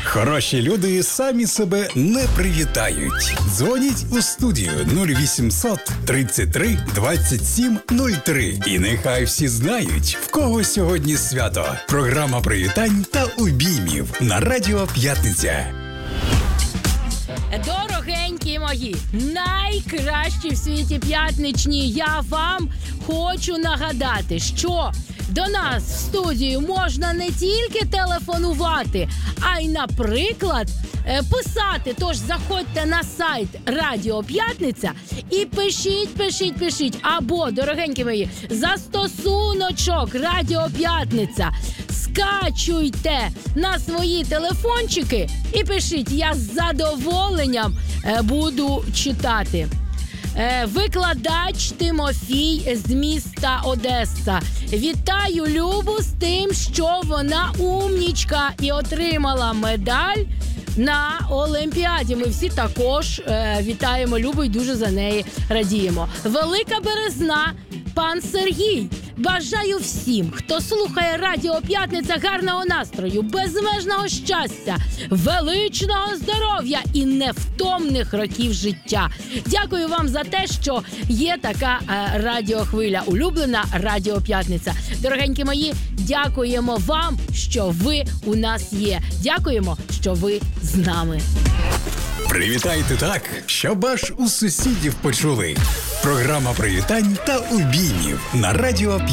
Хороші люди самі себе не привітають. Дзвоніть у студію 0800 33 27 03. І нехай всі знають, в кого сьогодні свято. Програма привітань та обіймів на Радіо П'ятниця. Дорогенькі мої, найкращі в світі п'ятничні, я вам хочу нагадати, що до нас в студію можна не тільки телефонувати, а й, наприклад, писати. Тож заходьте на сайт Радіо П'ятниця і пишіть. Або, дорогенькі мої, застосуночок Радіо П'ятниця скачуйте на свої телефончики і пишіть. Я з задоволенням буду читати. Викладач Тимофій з міста Одеса. Вітаю Любу з тим, що вона умнічка і отримала медаль на Олімпіаді. Ми всі також вітаємо Любу і дуже за неї радіємо. Велика Березна, пан Сергій. Бажаю всім, хто слухає Радіо П'ятниця, гарного настрою, безмежного щастя, величного здоров'я і невтомних років життя. Дякую вам за те, що є така радіохвиля, улюблена Радіо П'ятниця. Дорогенькі мої, дякуємо вам, що ви у нас є. Дякуємо, що ви з нами. Привітайте так, щоб аж у сусідів почули. Програма привітань та обіймів на Радіо